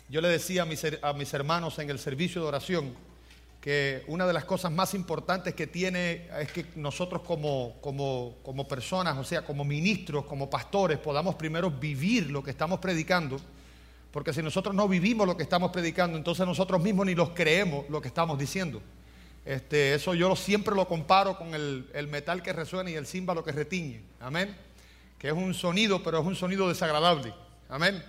Yo le decía a mis hermanos en el servicio de oración que una de las cosas más importantes que tiene es que nosotros como personas, o sea, como ministros, como pastores, podamos primero vivir lo que estamos predicando, porque si nosotros no vivimos lo que estamos predicando, entonces nosotros mismos ni los creemos lo que estamos diciendo. Eso yo siempre lo comparo con el metal que resuena y el címbalo que retiñe, amén, que es un sonido, pero es un sonido desagradable, amén.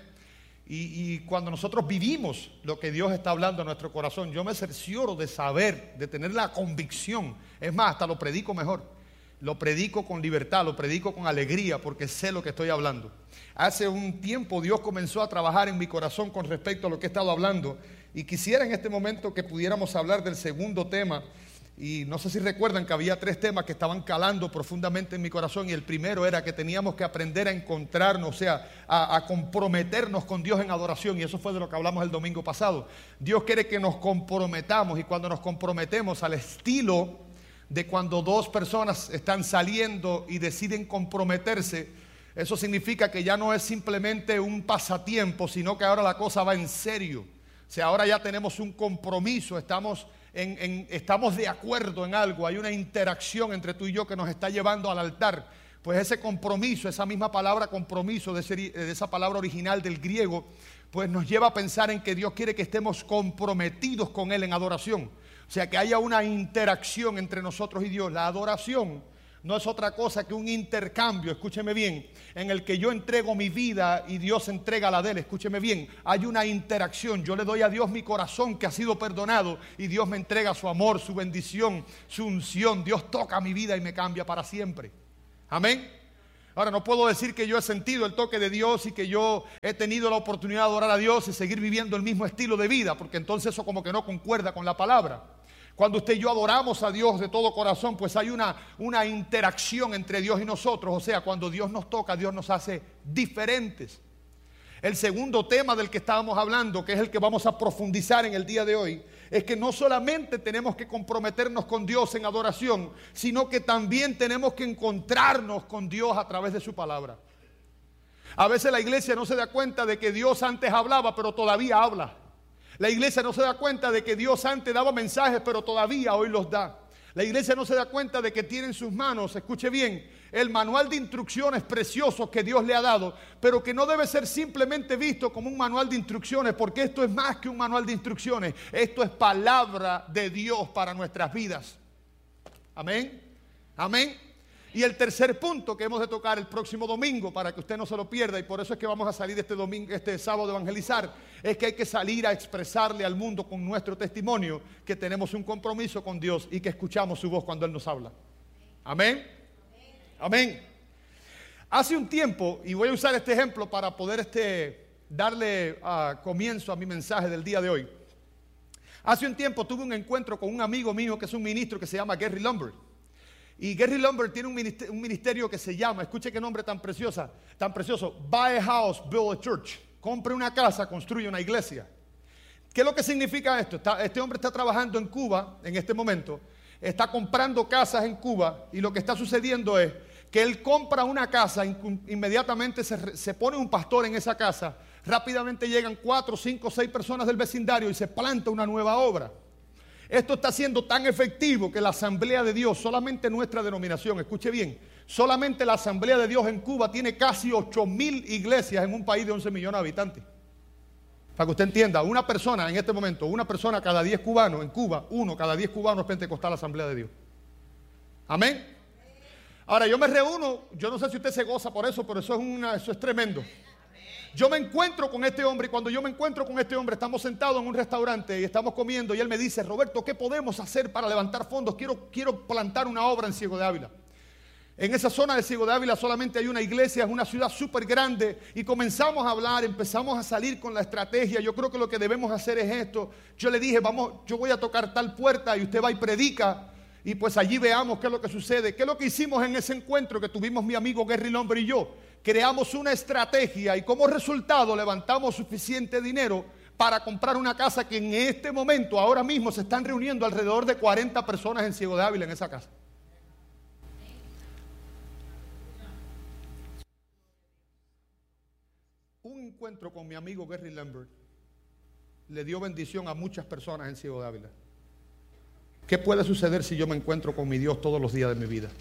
Y cuando nosotros vivimos lo que Dios está hablando en nuestro corazón, yo me cercioro de saber, de tener la convicción. Es más, hasta lo predico mejor. Lo predico con libertad, lo predico con alegría, porque sé lo que estoy hablando. Hace un tiempo Dios comenzó a trabajar en mi corazón con respecto a lo que he estado hablando. Y quisiera en este momento que pudiéramos hablar del segundo tema. Y no sé si recuerdan que había 3 temas que estaban calando profundamente en mi corazón, y el primero era que teníamos que aprender a encontrarnos, o sea, a comprometernos con Dios en adoración, y eso fue de lo que hablamos el domingo pasado. Dios quiere que nos comprometamos, y cuando nos comprometemos al estilo de cuando 2 personas están saliendo y deciden comprometerse, eso significa que ya no es simplemente un pasatiempo, sino que ahora la cosa va en serio. O sea, ahora ya tenemos un compromiso, estamos de acuerdo en algo, hay una interacción entre tú y yo que nos está llevando al altar. Pues ese compromiso, esa misma palabra compromiso, de esa palabra original del griego, pues nos lleva a pensar en que Dios quiere que estemos comprometidos con Él en adoración. O sea, que haya una interacción entre nosotros y Dios. La adoración no es otra cosa que un intercambio, escúcheme bien, en el que yo entrego mi vida y Dios entrega la de Él. Escúcheme bien, hay una interacción. Yo le doy a Dios mi corazón que ha sido perdonado y Dios me entrega su amor, su bendición, su unción. Dios toca mi vida y me cambia para siempre. Amén. Ahora, no puedo decir que yo he sentido el toque de Dios y que yo he tenido la oportunidad de adorar a Dios y seguir viviendo el mismo estilo de vida, porque entonces eso como que no concuerda con la palabra. Cuando usted y yo adoramos a Dios de todo corazón, pues hay una interacción entre Dios y nosotros. O sea, cuando Dios nos toca, Dios nos hace diferentes. El segundo tema del que estábamos hablando, que es el que vamos a profundizar en el día de hoy, es que no solamente tenemos que comprometernos con Dios en adoración, sino que también tenemos que encontrarnos con Dios a través de su palabra. A veces la iglesia no se da cuenta de que Dios antes hablaba, pero todavía habla. La iglesia no se da cuenta de que Dios antes daba mensajes, pero todavía hoy los da. La iglesia no se da cuenta de que tiene en sus manos, escuche bien, el manual de instrucciones preciosos que Dios le ha dado, pero que no debe ser simplemente visto como un manual de instrucciones, porque esto es más que un manual de instrucciones. Esto es palabra de Dios para nuestras vidas. Amén. Amén. Y el tercer punto que hemos de tocar el próximo domingo, para que usted no se lo pierda, y por eso es que vamos a salir este sábado de evangelizar, es que hay que salir a expresarle al mundo con nuestro testimonio que tenemos un compromiso con Dios y que escuchamos su voz cuando Él nos habla. Amén. Amén. Hace un tiempo, y voy a usar este ejemplo para poder darle comienzo a mi mensaje del día de hoy. Hace un tiempo tuve un encuentro con un amigo mío que es un ministro que se llama Gary Lumber. Y Gary Lumber tiene un ministerio que se llama, escuche qué nombre tan precioso, Buy a House, Build a Church. Compre una casa, construye una iglesia. ¿Qué es lo que significa esto? Este hombre está trabajando en Cuba en este momento, está comprando casas en Cuba, y lo que está sucediendo es que él compra una casa, inmediatamente se pone un pastor en esa casa, rápidamente llegan 4, 5, 6 personas del vecindario y se planta una nueva obra. Esto está siendo tan efectivo que la Asamblea de Dios, solamente nuestra denominación, escuche bien, solamente la Asamblea de Dios en Cuba tiene casi 8,000 iglesias en un país de 11 millones de habitantes. Para que usted entienda, una persona en este momento, una persona cada 10 cubanos en Cuba, 1 cada 10 cubanos es pentecostal a la Asamblea de Dios. Amén. Ahora yo me reúno, yo no sé si usted se goza por eso, pero eso es tremendo. Yo me encuentro con este hombre, y cuando yo me encuentro con este hombre, estamos sentados en un restaurante y estamos comiendo, y él me dice: Roberto, ¿qué podemos hacer para levantar fondos? Quiero plantar una obra en Ciego de Ávila. En esa zona de Ciego de Ávila solamente hay una iglesia, es una ciudad súper grande, y comenzamos a hablar, empezamos a salir con la estrategia. Yo creo que lo que debemos hacer es esto. Yo le dije: yo voy a tocar tal puerta y usted va y predica, y pues allí veamos qué es lo que sucede. ¿Qué es lo que hicimos en ese encuentro que tuvimos mi amigo Gary Lumber y yo? Creamos una estrategia y como resultado levantamos suficiente dinero para comprar una casa que en este momento, ahora mismo, se están reuniendo alrededor de 40 personas en Ciego de Ávila en esa casa. Un encuentro con mi amigo Gary Lumber le dio bendición a muchas personas en Ciego de Ávila. ¿Qué puede suceder si yo me encuentro con mi Dios todos los días de mi vida?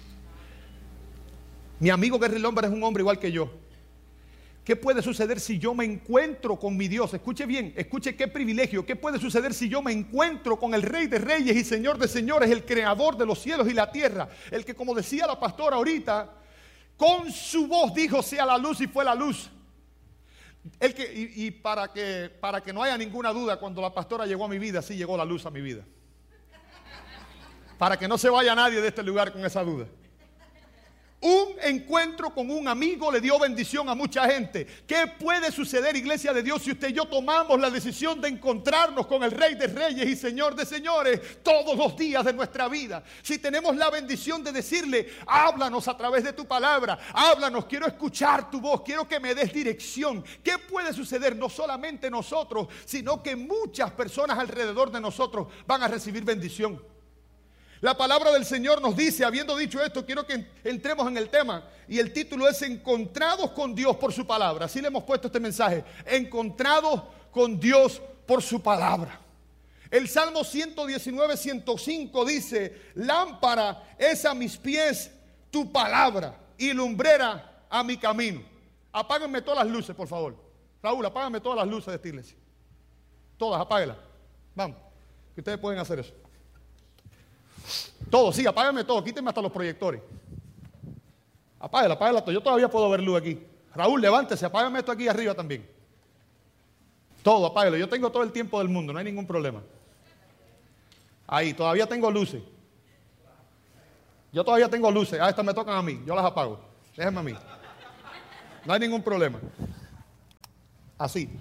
Mi amigo Gary Lombard es un hombre igual que yo. ¿Qué puede suceder si yo me encuentro con mi Dios? Escuche bien, escuche qué privilegio. ¿Qué puede suceder si yo me encuentro con el Rey de Reyes y Señor de Señores, el Creador de los cielos y la tierra? El que, como decía la pastora ahorita, con su voz dijo: sea la luz, y fue la luz. El que, y para que no haya ninguna duda, cuando la pastora llegó a mi vida, sí llegó la luz a mi vida. Para que no se vaya nadie de este lugar con esa duda. Un encuentro con un amigo le dio bendición a mucha gente. ¿Qué puede suceder, iglesia de Dios, si usted y yo tomamos la decisión de encontrarnos con el Rey de Reyes y Señor de Señores todos los días de nuestra vida? Si tenemos la bendición de decirle: háblanos a través de tu palabra, háblanos, quiero escuchar tu voz, quiero que me des dirección. ¿Qué puede suceder? No solamente nosotros, sino que muchas personas alrededor de nosotros van a recibir bendición. La palabra del Señor nos dice, habiendo dicho esto, quiero que entremos en el tema, y el título es Encontrados con Dios por su palabra. Así le hemos puesto este mensaje: encontrados con Dios por su palabra. El Salmo 119, 105 dice: lámpara es a mis pies tu palabra y lumbrera a mi camino. Apáguenme todas las luces, por favor. Raúl, apágame todas las luces de esta iglesia. Todas, apáguenlas. Vamos, que ustedes pueden hacer eso. Todo, sí, apágame todo, quíteme hasta los proyectores. Apágala todo. Yo todavía puedo ver luz aquí. Raúl, levántese, apágame esto aquí arriba también. Todo, apágalo. Yo tengo todo el tiempo del mundo, no hay ningún problema. Ahí, todavía tengo luces. Yo todavía tengo luces. Estas me tocan a mí, yo las apago. Déjenme a mí. No hay ningún problema. Así.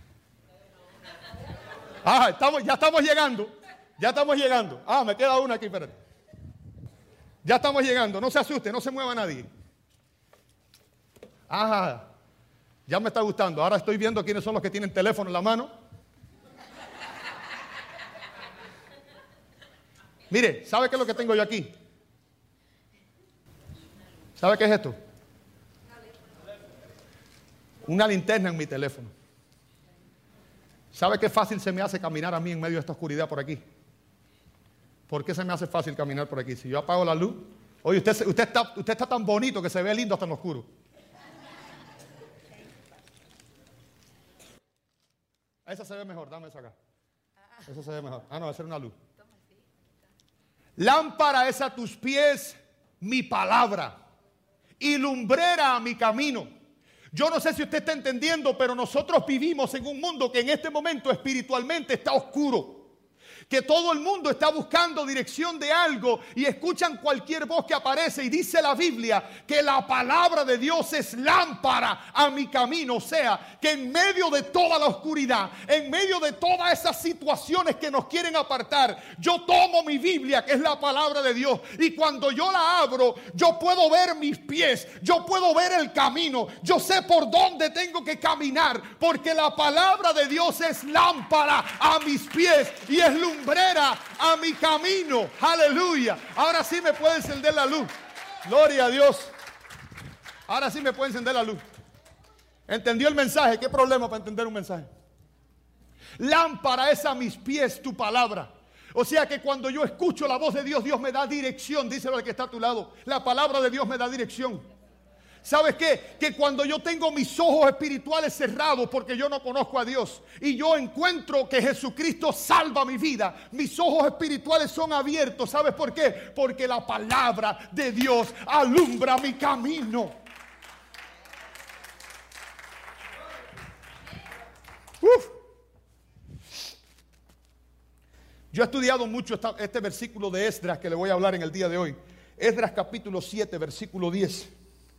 Ya estamos llegando. Ya estamos llegando. Me queda una aquí, espérate. Ya estamos llegando. No se asuste, no se mueva nadie. Ya me está gustando. Ahora estoy viendo quiénes son los que tienen teléfono en la mano. Mire, ¿sabe qué es lo que tengo yo aquí? ¿Sabe qué es esto? Una linterna en mi teléfono. ¿Sabe qué fácil se me hace caminar a mí en medio de esta oscuridad por aquí? ¿Por qué se me hace fácil caminar por aquí? Si yo apago la luz. Oye, usted está tan bonito que se ve lindo hasta en lo oscuro. Esa se ve mejor, dame esa acá. Esa se ve mejor. No, esa era una luz. Lámpara es a tus pies mi palabra y lumbrera a mi camino. Yo no sé si usted está entendiendo, pero nosotros vivimos en un mundo que en este momento espiritualmente está oscuro. Que todo el mundo está buscando dirección de algo y escuchan cualquier voz que aparece, y dice la Biblia que la palabra de Dios es lámpara a mi camino. O sea, que en medio de toda la oscuridad, en medio de todas esas situaciones que nos quieren apartar, yo tomo mi Biblia, que es la palabra de Dios, y cuando yo la abro, yo puedo ver mis pies, yo puedo ver el camino, yo sé por dónde tengo que caminar, porque la palabra de Dios es lámpara a mis pies y es lumbrera a mi camino. Aleluya. Ahora sí me puede encender la luz. Gloria a Dios. Ahora sí me puede encender la luz. ¿Entendió el mensaje? ¿Qué problema para entender un mensaje? Lámpara es a mis pies tu palabra. O sea que cuando yo escucho la voz de Dios, Dios me da dirección. Díselo al que está a tu lado. La palabra de Dios me da dirección. ¿Sabes qué? Que cuando yo tengo mis ojos espirituales cerrados porque yo no conozco a Dios y yo encuentro que Jesucristo salva mi vida, mis ojos espirituales son abiertos. ¿Sabes por qué? Porque la palabra de Dios alumbra mi camino. Yo he estudiado mucho este versículo de Esdras que le voy a hablar en el día de hoy. Esdras capítulo 7, versículo 10.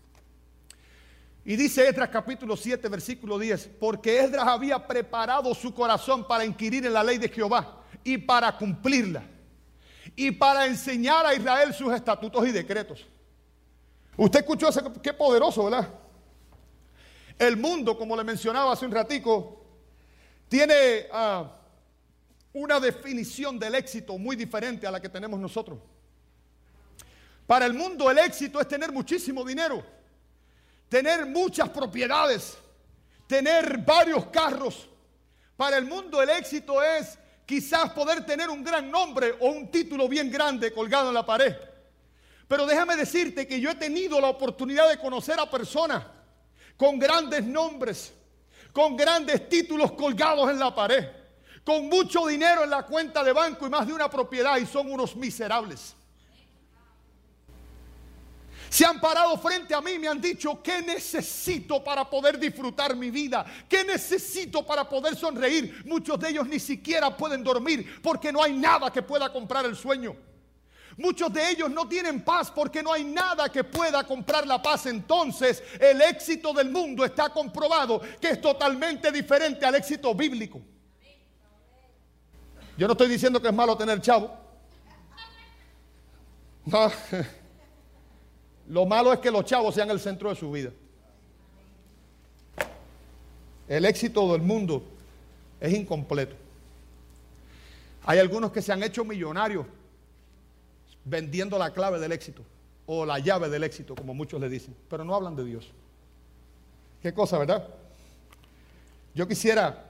Y dice Esdras capítulo 7, versículo 10, porque Esdras había preparado su corazón para inquirir en la ley de Jehová y para cumplirla, y para enseñar a Israel sus estatutos y decretos. Usted escuchó eso, qué poderoso, ¿verdad? El mundo, como le mencionaba hace un ratico, tiene una definición del éxito muy diferente a la que tenemos nosotros. Para el mundo el éxito es tener muchísimo dinero, tener muchas propiedades, tener varios carros. Para el mundo el éxito es quizás poder tener un gran nombre o un título bien grande colgado en la pared. Pero déjame decirte que yo he tenido la oportunidad de conocer a personas con grandes nombres, con grandes títulos colgados en la pared, con mucho dinero en la cuenta de banco y más de una propiedad, y son unos miserables. Se han parado frente a mí y me han dicho: ¿qué necesito para poder disfrutar mi vida? ¿Qué necesito para poder sonreír? Muchos de ellos ni siquiera pueden dormir porque no hay nada que pueda comprar el sueño. Muchos de ellos no tienen paz porque no hay nada que pueda comprar la paz. Entonces el éxito del mundo está comprobado que es totalmente diferente al éxito bíblico. Yo no estoy diciendo que es malo tener chavo. No. Lo malo es que los chavos sean el centro de su vida. El éxito del mundo es incompleto. Hay algunos que se han hecho millonarios vendiendo la clave del éxito o la llave del éxito, como muchos le dicen, pero no hablan de Dios. Qué cosa, ¿verdad? Yo quisiera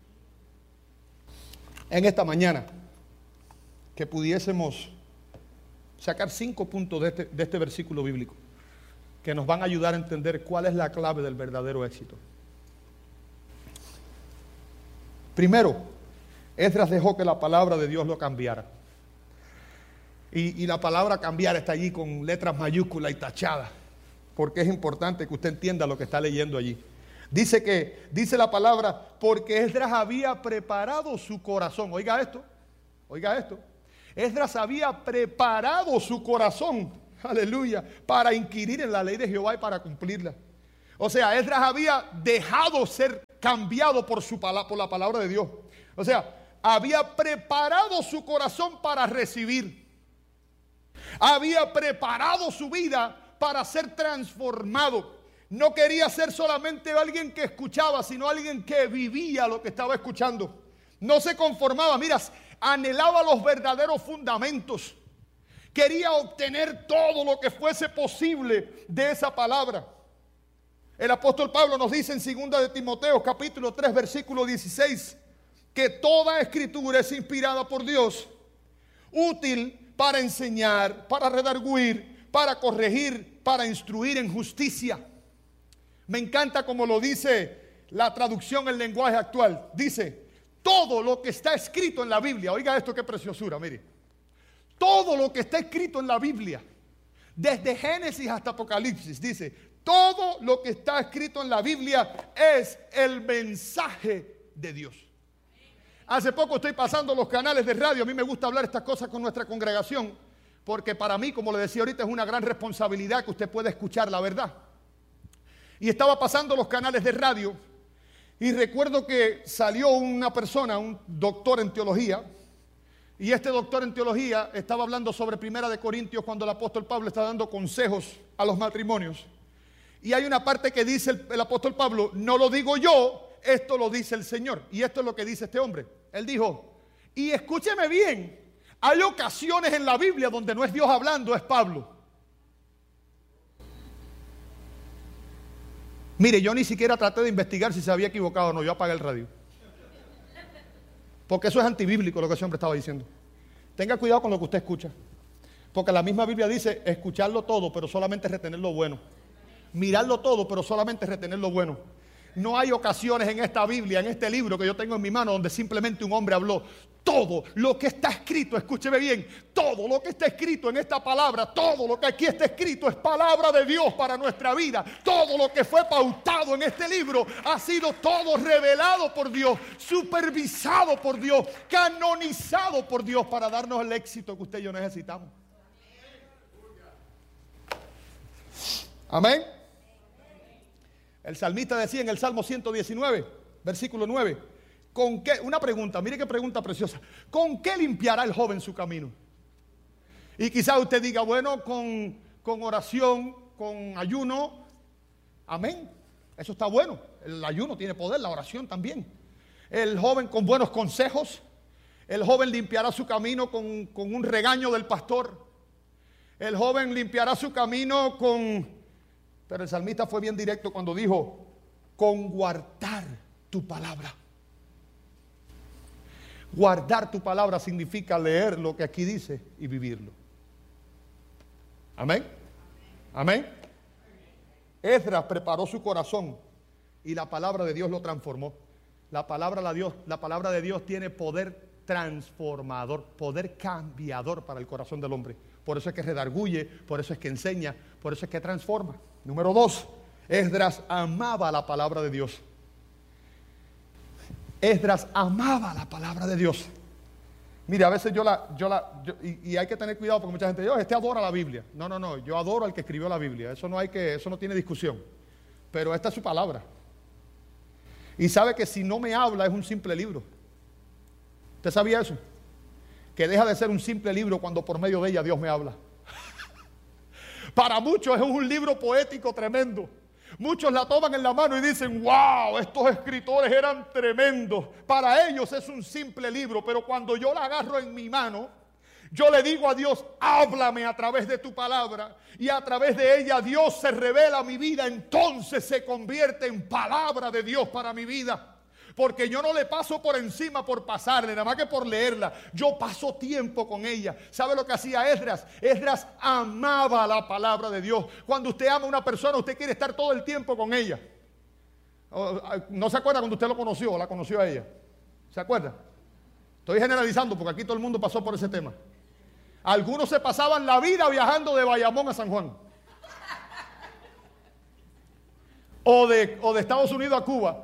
en esta mañana que pudiésemos sacar 5 puntos de este versículo bíblico que nos van a ayudar a entender cuál es la clave del verdadero éxito. Primero, Esdras dejó que la palabra de Dios lo cambiara. Y la palabra cambiar está allí con letras mayúsculas y tachadas, porque es importante que usted entienda lo que está leyendo allí. Dice la palabra, porque Esdras había preparado su corazón. Oiga esto, oiga esto. Esdras había preparado su corazón, aleluya, para inquirir en la ley de Jehová y para cumplirla. O sea, Esdras había dejado ser cambiado por la palabra de Dios. O sea, había preparado su corazón para recibir. Había preparado su vida para ser transformado. No quería ser solamente alguien que escuchaba, sino alguien que vivía lo que estaba escuchando. No se conformaba, mira, anhelaba los verdaderos fundamentos. Quería obtener todo lo que fuese posible de esa palabra. El apóstol Pablo nos dice en 2 de Timoteo capítulo 3 versículo 16 que toda escritura es inspirada por Dios, útil para enseñar, para redarguir, para corregir, para instruir en justicia. Me encanta como lo dice la traducción en lenguaje actual. Dice: todo lo que está escrito en la Biblia, oiga esto, qué preciosura, mire. Todo lo que está escrito en la Biblia, desde Génesis hasta Apocalipsis, dice, todo lo que está escrito en la Biblia es el mensaje de Dios. Hace poco estoy pasando los canales de radio. A mí me gusta hablar estas cosas con nuestra congregación, porque para mí, como le decía ahorita, es una gran responsabilidad que usted pueda escuchar la verdad. Y estaba pasando los canales de radio y recuerdo que salió una persona, un doctor en teología, y este doctor en teología estaba hablando sobre 1 de Corintios, cuando el apóstol Pablo está dando consejos a los matrimonios. Y hay una parte que dice el apóstol Pablo: no lo digo yo, esto lo dice el Señor. Y esto es lo que dice este hombre. Él dijo, y escúcheme bien, hay ocasiones en la Biblia donde no es Dios hablando, es Pablo. Mire, yo ni siquiera traté de investigar si se había equivocado o no. Yo apagué el radio, porque eso es antibíblico lo que ese hombre estaba diciendo. Tenga cuidado con lo que usted escucha, porque la misma Biblia dice escucharlo todo, pero solamente retener lo bueno. Mirarlo todo, pero solamente retener lo bueno. No hay ocasiones en esta Biblia, en este libro que yo tengo en mi mano, donde simplemente un hombre habló. Todo lo que está escrito, escúcheme bien, todo lo que está escrito en esta palabra, todo lo que aquí está escrito es palabra de Dios para nuestra vida. Todo lo que fue pautado en este libro ha sido todo revelado por Dios, supervisado por Dios, canonizado por Dios para darnos el éxito que usted y yo necesitamos. Amén. El salmista decía en el Salmo 119, versículo 9, ¿con qué? Una pregunta, mire qué pregunta preciosa. ¿Con qué limpiará el joven su camino? Y quizá usted diga, bueno, con oración, con ayuno. Amén. Eso está bueno. El ayuno tiene poder, la oración también. El joven con buenos consejos. El joven limpiará su camino con un regaño del pastor. El joven limpiará su camino con... Pero el salmista fue bien directo cuando dijo, con guardar tu palabra. Guardar tu palabra significa leer lo que aquí dice y vivirlo. Amén. Amén. Esdras preparó su corazón y la palabra de Dios lo transformó. La palabra de Dios tiene poder transformador, poder cambiador para el corazón del hombre. Por eso es que redarguye, por eso es que enseña, por eso es que transforma. Número 2, Esdras amaba la palabra de Dios. Esdras amaba la palabra de Dios. Mire, a veces y hay que tener cuidado porque mucha gente dice, este adora la Biblia. No, yo adoro al que escribió la Biblia. Eso no tiene discusión. Pero esta es su palabra. Y sabe que si no me habla es un simple libro. ¿Usted sabía eso? Que deja de ser un simple libro cuando por medio de ella Dios me habla. Para muchos es un libro poético tremendo. Muchos la toman en la mano y dicen, wow, estos escritores eran tremendos. Para ellos es un simple libro, pero cuando yo la agarro en mi mano, yo le digo a Dios, háblame a través de tu palabra. Y a través de ella Dios se revela a mi vida. Entonces se convierte en palabra de Dios para mi vida. Porque yo no le paso por encima por pasarle, nada más que por leerla. Yo paso tiempo con ella. ¿Sabe lo que hacía Esdras? Esdras amaba la palabra de Dios. Cuando usted ama a una persona, usted quiere estar todo el tiempo con ella. ¿No se acuerda cuando usted lo conoció o la conoció a ella? ¿Se acuerda? Estoy generalizando porque aquí todo el mundo pasó por ese tema. Algunos se pasaban la vida viajando de Bayamón a San Juan. O de Estados Unidos a Cuba.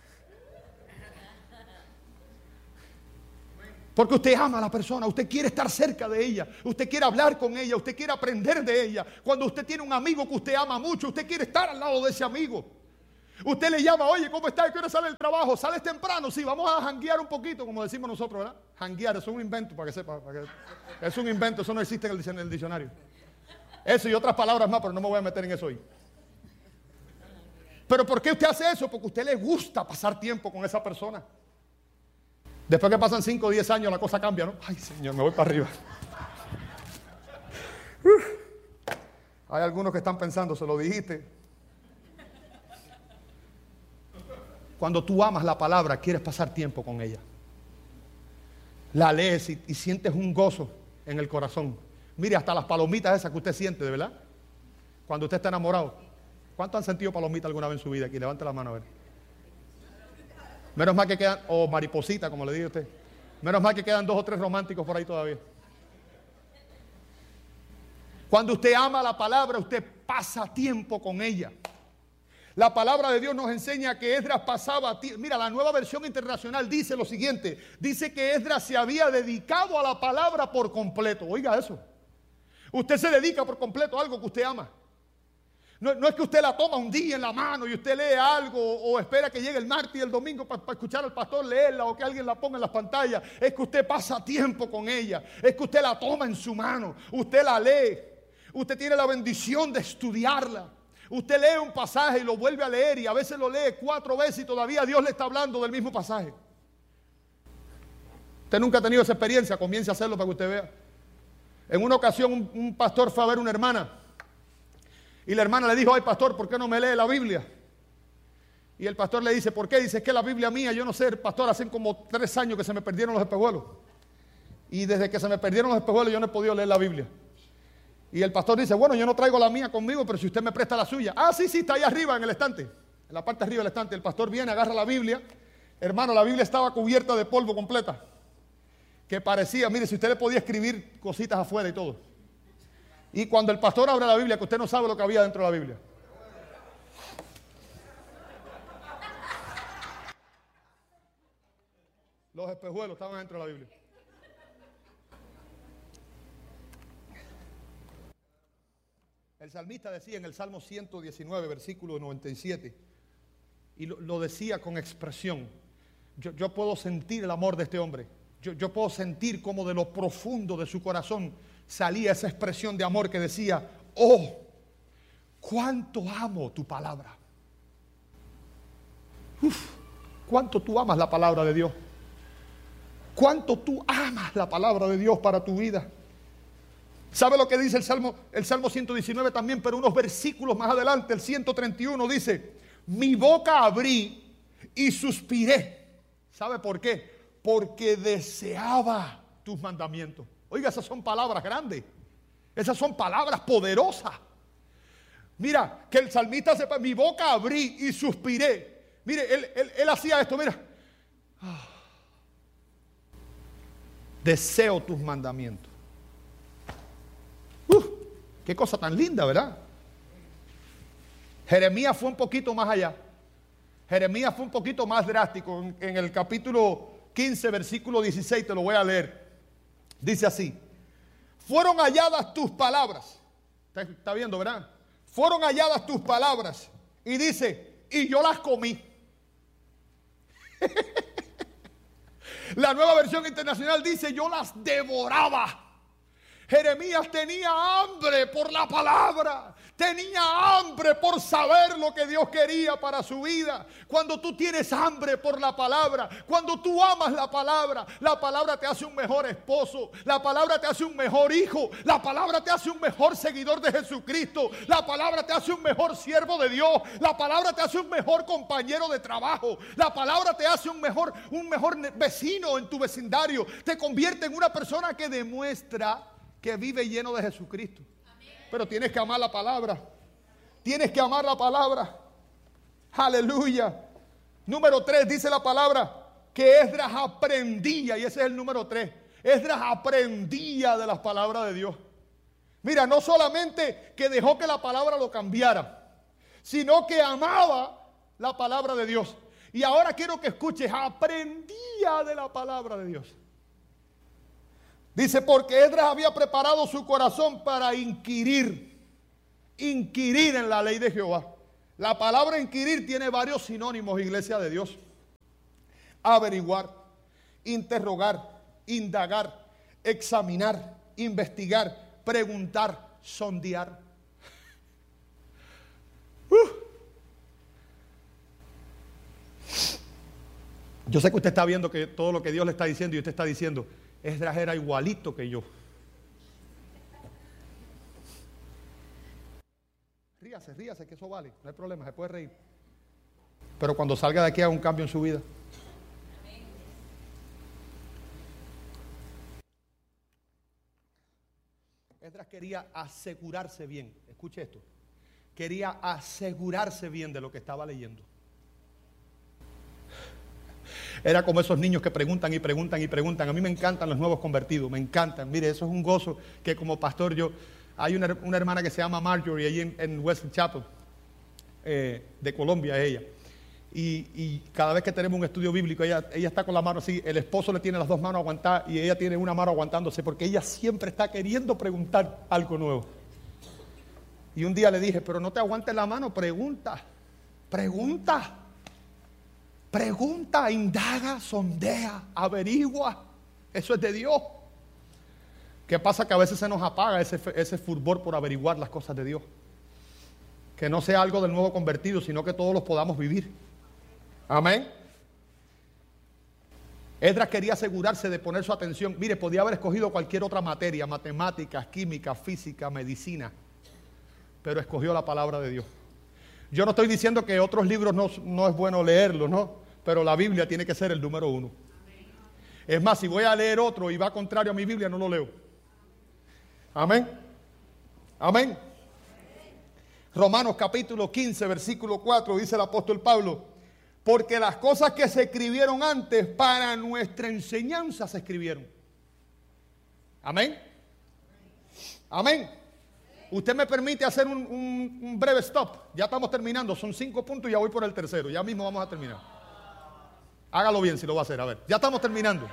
Porque usted ama a la persona, usted quiere estar cerca de ella, usted quiere hablar con ella, usted quiere aprender de ella. Cuando usted tiene un amigo que usted ama mucho, usted quiere estar al lado de ese amigo. Usted le llama, oye, ¿cómo estás? ¿Qué hora sale el trabajo? ¿Sales temprano? Sí, vamos a janguear un poquito, como decimos nosotros, ¿verdad? Janguear, eso es un invento, para que sepa. Es un invento, eso no existe en el diccionario. Eso y otras palabras más, pero no me voy a meter en eso hoy. ¿Pero por qué usted hace eso? Porque a usted le gusta pasar tiempo con esa persona. Después que pasan 5 o 10 años la cosa cambia, ¿no? Ay, Señor, me voy para arriba. Hay algunos que están pensando, se lo dijiste. Cuando tú amas la palabra, quieres pasar tiempo con ella. La lees y sientes un gozo en el corazón. Mire, hasta las palomitas esas que usted siente, ¿de verdad? Cuando usted está enamorado. ¿Cuántos han sentido palomitas alguna vez en su vida? Aquí, levante la mano a ver. Menos mal que quedan, o mariposita, como le digo a usted. Menos mal que quedan 2 o 3 románticos por ahí todavía. Cuando usted ama la palabra, usted pasa tiempo con ella. La palabra de Dios nos enseña que Esdras pasaba tiempo. Mira, la Nueva Versión Internacional dice lo siguiente. Dice que Esdras se había dedicado a la palabra por completo. Oiga eso. Usted se dedica por completo a algo que usted ama. No es que usted la toma un día en la mano y usted lee algo o espera que llegue el martes y el domingo para escuchar al pastor leerla o que alguien la ponga en las pantallas. Es que usted pasa tiempo con ella. Es que usted la toma en su mano. Usted la lee. Usted tiene la bendición de estudiarla. Usted lee un pasaje y lo vuelve a leer y a veces lo lee 4 veces y todavía Dios le está hablando del mismo pasaje. Usted nunca ha tenido esa experiencia, comience a hacerlo para que usted vea. En una ocasión un pastor fue a ver una hermana. Y la hermana le dijo, ay pastor, ¿por qué no me lee la Biblia? Y el pastor le dice, ¿por qué? Dice, es que la Biblia mía, yo no sé, pastor, hace como 3 años que se me perdieron los espejuelos. Y desde que se me perdieron los espejuelos yo no he podido leer la Biblia. Y el pastor dice, bueno, yo no traigo la mía conmigo, pero si usted me presta la suya. Ah, sí, está ahí arriba en el estante. En la parte de arriba del estante. El pastor viene, agarra la Biblia. Hermano, la Biblia estaba cubierta de polvo completa. Que parecía, mire, si usted le podía escribir cositas afuera y todo. Y cuando el pastor abre la Biblia, que usted no sabe lo que había dentro de la Biblia. Los espejuelos estaban dentro de la Biblia. El salmista decía en el Salmo 119, versículo 97, y lo decía con expresión. Yo puedo sentir el amor de este hombre. Yo puedo sentir cómo de lo profundo de su corazón salía esa expresión de amor que decía, oh, cuánto amo tu palabra. Cuánto tú amas la palabra de Dios. Cuánto tú amas la palabra de Dios para tu vida. ¿Sabe lo que dice el Salmo 119 también? Pero unos versículos más adelante, el 131 dice, mi boca abrí y suspiré. ¿Sabe por qué? porque deseaba tus mandamientos. Oiga, esas son palabras grandes. Esas son palabras poderosas. Mira, que el salmista sepa, mi boca abrí y suspiré. Mire, él hacía esto, mira. Deseo tus mandamientos. Qué cosa tan linda, ¿verdad? Jeremías fue un poquito más allá. Jeremías fue un poquito más drástico. En el capítulo 15, versículo 16, te lo voy a leer. Dice así: fueron halladas tus palabras. ¿Está viendo, verdad? Fueron halladas tus palabras. Y dice, y yo las comí. La Nueva Versión Internacional dice, yo las devoraba. Jeremías tenía hambre por la palabra. Tenía hambre por saber lo que Dios quería para su vida. Cuando tú tienes hambre por la palabra, cuando tú amas la palabra te hace un mejor esposo, la palabra te hace un mejor hijo, la palabra te hace un mejor seguidor de Jesucristo, la palabra te hace un mejor siervo de Dios, la palabra te hace un mejor compañero de trabajo, la palabra te hace un mejor vecino en tu vecindario, te convierte en una persona que demuestra que vive lleno de Jesucristo. Pero tienes que amar la palabra. Tienes que amar la palabra. Aleluya. Número 3 dice la palabra que Esdras aprendía, y ese es el número 3. Esdras aprendía de las palabras de Dios. Mira, no solamente que dejó que la palabra lo cambiara, sino que amaba la palabra de Dios. Y ahora quiero que escuches, aprendía de la palabra de Dios. Dice, porque Esdras había preparado su corazón para inquirir en la ley de Jehová. La palabra inquirir tiene varios sinónimos, iglesia de Dios. Averiguar, interrogar, indagar, examinar, investigar, preguntar, sondear. Yo sé que usted está viendo que todo lo que Dios le está diciendo y usted está diciendo, Esdras era igualito que yo. Ríase, que eso vale, no hay problema, se puede reír. Pero cuando salga de aquí haga un cambio en su vida. Esdras quería asegurarse bien, escuche esto, quería asegurarse bien de lo que estaba leyendo. Era como esos niños que preguntan y preguntan y preguntan. A mí me encantan los nuevos convertidos, me encantan. Mire, eso es un gozo que como pastor hay una hermana que se llama Marjorie ahí en Wesley Chapel, de Colombia ella. Y cada vez que tenemos un estudio bíblico, ella está con la mano así, el esposo le tiene las dos manos aguantadas y ella tiene una mano aguantándose porque ella siempre está queriendo preguntar algo nuevo. Y un día le dije, pero no te aguantes la mano, pregunta, indaga, sondea, averigua. Eso es de Dios. ¿Qué pasa? Que a veces se nos apaga ese fervor por averiguar las cosas de Dios. Que no sea algo del nuevo convertido, sino que todos los podamos vivir. Amén. Esdras quería asegurarse de poner su atención. Mire, podía haber escogido cualquier otra materia, matemáticas, química, física, medicina, pero escogió la palabra de Dios. Yo no estoy diciendo que otros libros no es bueno leerlos, ¿no? Pero la Biblia tiene que ser el número 1. Es más, si voy a leer otro y va contrario a mi Biblia, no lo leo. Amén. Amén. Romanos capítulo 15, versículo 4, dice el apóstol Pablo, porque las cosas que se escribieron antes para nuestra enseñanza se escribieron. Amén. Amén. Usted me permite hacer un breve stop. Ya estamos terminando, son 5 puntos y ya voy por el tercero. Ya mismo vamos a terminar. Hágalo bien si lo va a hacer. A ver, ya estamos terminando.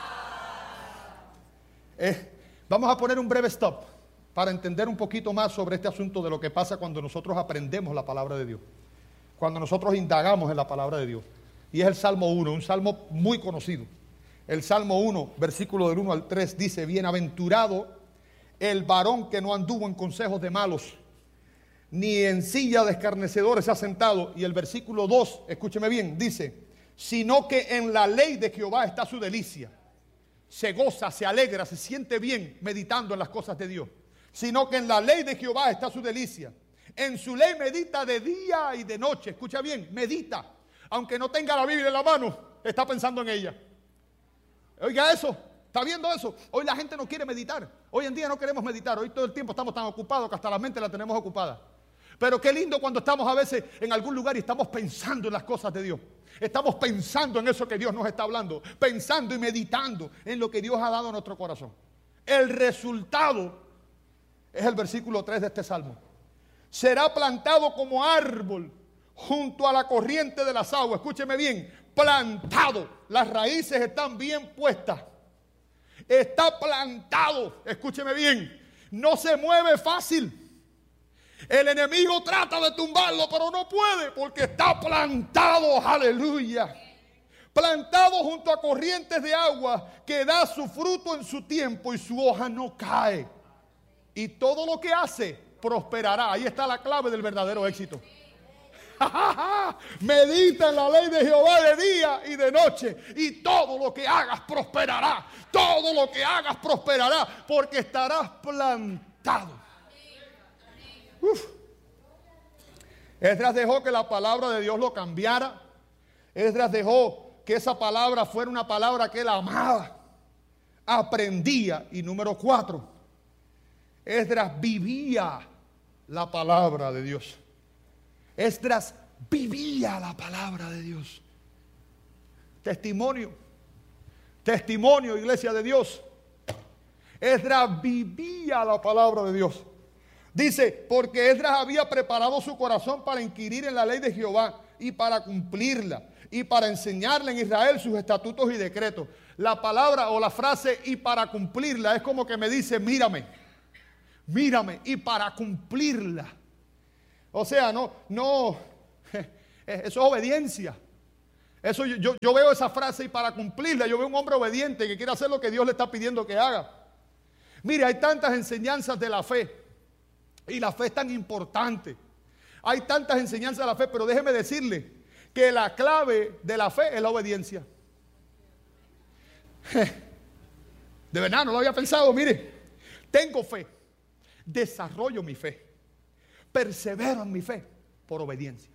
Vamos a poner un breve stop para entender un poquito más sobre este asunto de lo que pasa cuando nosotros aprendemos la palabra de Dios. Cuando nosotros indagamos en la palabra de Dios. Y es el Salmo 1, un salmo muy conocido. El Salmo 1, versículo del 1 al 3 dice, bienaventurado el varón que no anduvo en consejos de malos, ni en silla de escarnecedores se ha sentado. Y el versículo 2, escúcheme bien, dice, sino que en la ley de Jehová está su delicia. Se goza, se alegra, se siente bien meditando en las cosas de Dios. Sino que en la ley de Jehová está su delicia. En su ley medita de día y de noche. Escucha bien, medita. Aunque no tenga la Biblia en la mano, está pensando en ella. Oiga eso, ¿está viendo eso? Hoy la gente no quiere meditar. Hoy en día no queremos meditar. Hoy todo el tiempo estamos tan ocupados que hasta la mente la tenemos ocupada. Pero qué lindo cuando estamos a veces en algún lugar y estamos pensando en las cosas de Dios. Estamos pensando en eso que Dios nos está hablando. Pensando y meditando en lo que Dios ha dado a nuestro corazón. El resultado es el versículo 3 de este salmo. Será plantado como árbol junto a la corriente de las aguas. Escúcheme bien, plantado. Las raíces están bien puestas. Está plantado. Escúcheme bien, no se mueve fácil. El enemigo trata de tumbarlo, pero no puede porque está plantado. Aleluya. Plantado junto a corrientes de agua que da su fruto en su tiempo y su hoja no cae. Y todo lo que hace prosperará. Ahí está la clave del verdadero éxito. Medita en la ley de Jehová de día y de noche y todo lo que hagas prosperará. Todo lo que hagas prosperará porque estarás plantado. Esdras dejó que la palabra de Dios lo cambiara. Esdras dejó que esa palabra fuera una palabra que él amaba, aprendía. Y número 4, Esdras vivía la palabra de Dios. Esdras vivía la palabra de Dios. Testimonio, iglesia de Dios. Esdras vivía la palabra de Dios. Dice, porque Esdras había preparado su corazón para inquirir en la ley de Jehová y para cumplirla y para enseñarle en Israel sus estatutos y decretos. La palabra o la frase y para cumplirla es como que me dice, mírame y para cumplirla. O sea, eso es obediencia. Eso yo veo esa frase y para cumplirla, yo veo un hombre obediente que quiere hacer lo que Dios le está pidiendo que haga. Mire, hay tantas enseñanzas de la fe. Y la fe es tan importante. Hay tantas enseñanzas de la fe, pero déjeme decirle que la clave de la fe es la obediencia. De verdad, no lo había pensado. Mire, tengo fe, desarrollo mi fe, persevero en mi fe por obediencia.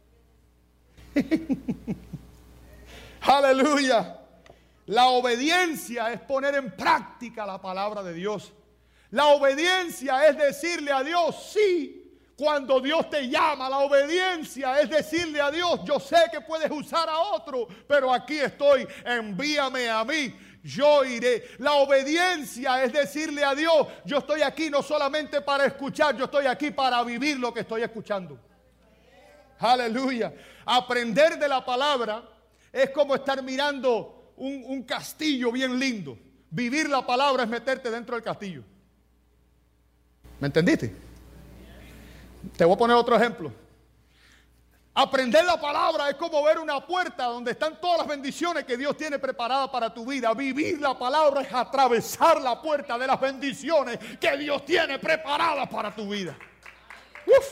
Aleluya. La obediencia es poner en práctica la palabra de Dios. La obediencia es decirle a Dios sí cuando Dios te llama. La obediencia es decirle a Dios, yo sé que puedes usar a otro, pero aquí estoy, envíame a mí, yo iré. La obediencia es decirle a Dios, yo estoy aquí no solamente para escuchar, yo estoy aquí para vivir lo que estoy escuchando. Aleluya. Aprender de la palabra es como estar mirando un castillo bien lindo. Vivir la palabra es meterte dentro del castillo. ¿Me entendiste? Te voy a poner otro ejemplo. Aprender la palabra es como ver una puerta donde están todas las bendiciones que Dios tiene preparadas para tu vida. Vivir la palabra es atravesar la puerta de las bendiciones que Dios tiene preparadas para tu vida. Uf.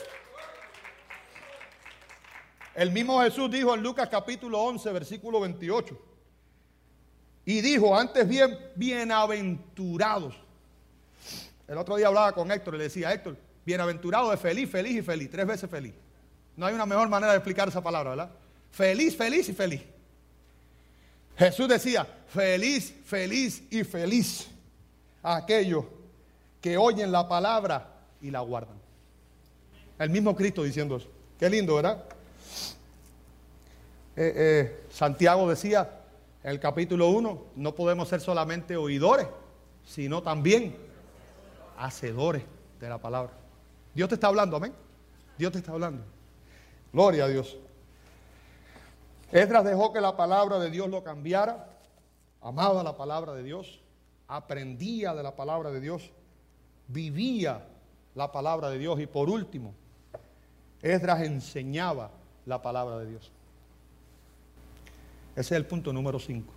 El mismo Jesús dijo en Lucas capítulo 11, versículo 28. Y dijo, antes bien, bienaventurados. El otro día hablaba con Héctor y le decía, Héctor, bienaventurado es feliz, feliz y feliz. 3 veces feliz. No hay una mejor manera de explicar esa palabra, ¿verdad? Feliz, feliz y feliz. Jesús decía, feliz, feliz y feliz aquellos que oyen la palabra y la guardan. El mismo Cristo diciendo eso. Qué lindo, ¿verdad? Santiago decía en el capítulo 1, no podemos ser solamente oidores, sino también hacedores de la palabra. Dios te está hablando, amén. Dios te está hablando. Gloria a Dios. Esdras dejó que la palabra de Dios lo cambiara. Amaba la palabra de Dios. Aprendía de la palabra de Dios. Vivía la palabra de Dios. Y por último, Esdras enseñaba la palabra de Dios. Ese es el punto número 5.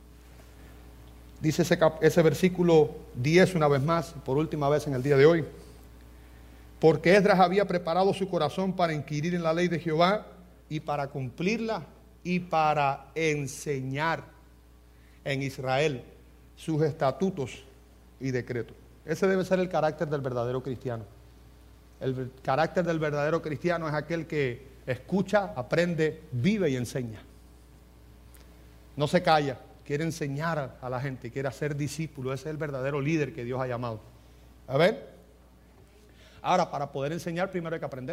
Dice ese versículo 10 una vez más, por última vez en el día de hoy. Porque Esdras había preparado su corazón para inquirir en la ley de Jehová y para cumplirla y para enseñar en Israel sus estatutos y decretos. Ese debe ser el carácter del verdadero cristiano. El carácter del verdadero cristiano es aquel que escucha, aprende, vive y enseña. No se calla, quiere enseñar a la gente, quiere hacer discípulos. Ese es el verdadero líder que Dios ha llamado. A ver. Ahora, para poder enseñar, primero hay que aprender.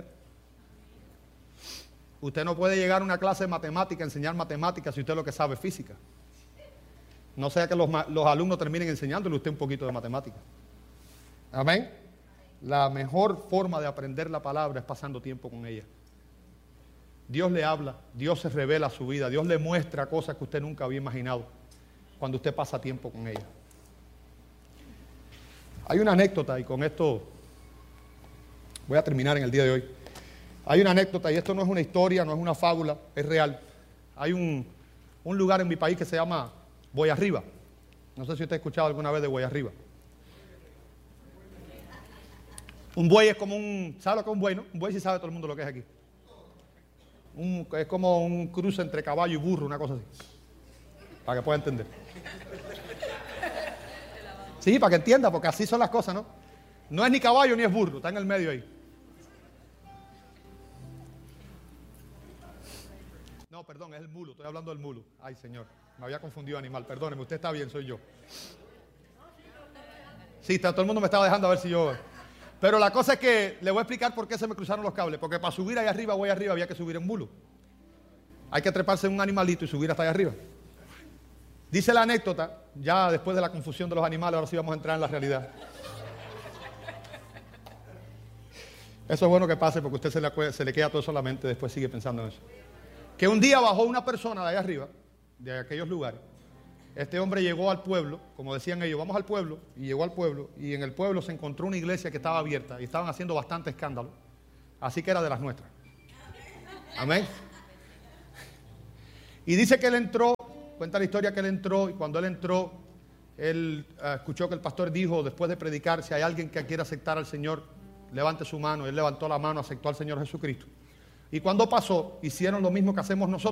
Usted no puede llegar a una clase de matemática, enseñar matemáticas, si usted lo que sabe es física. No sea que los alumnos terminen enseñándole a usted un poquito de matemática. Amén. La mejor forma de aprender la palabra es pasando tiempo con ella. Dios le habla, Dios se revela a su vida, Dios le muestra cosas que usted nunca había imaginado cuando usted pasa tiempo con ella. Hay una anécdota, y con esto voy a terminar en el día de hoy. Hay una anécdota, y esto no es una historia, no es una fábula, es real. Hay un lugar en mi país que se llama Boyarriba. No sé si usted ha escuchado alguna vez de Boyarriba. Un buey es como un... ¿Sabe lo que es un buey, no? Un buey sí sabe todo el mundo lo que es aquí. Es como un cruce entre caballo y burro, una cosa así. Para que pueda entender. Sí, para que entienda, porque así son las cosas, ¿no? No es ni caballo ni es burro, está en el medio ahí. No, perdón, es el mulo, estoy hablando del mulo. Ay, señor, me había confundido animal, perdóneme, usted está bien, soy yo. Sí, todo el mundo me estaba dejando a ver si yo... Pero la cosa es que le voy a explicar por qué se me cruzaron los cables. Porque para subir ahí arriba, voy arriba, había que subir en mulo. Hay que treparse en un animalito y subir hasta allá arriba. Dice la anécdota, ya después de la confusión de los animales, ahora sí vamos a entrar en la realidad. Eso es bueno que pase porque a usted se le queda todo solamente, después sigue pensando en eso. Que un día bajó una persona de allá arriba, de aquellos lugares. Este hombre llegó al pueblo, como decían ellos, vamos al pueblo, y llegó al pueblo, y en el pueblo se encontró una iglesia que estaba abierta, y estaban haciendo bastante escándalo, así que era de las nuestras. Amén. Y dice que él entró, cuenta la historia que él entró, y cuando él entró, él escuchó que el pastor dijo, después de predicar, si hay alguien que quiera aceptar al Señor, levante su mano. Él levantó la mano, aceptó al Señor Jesucristo. Y cuando pasó, hicieron lo mismo que hacemos nosotros.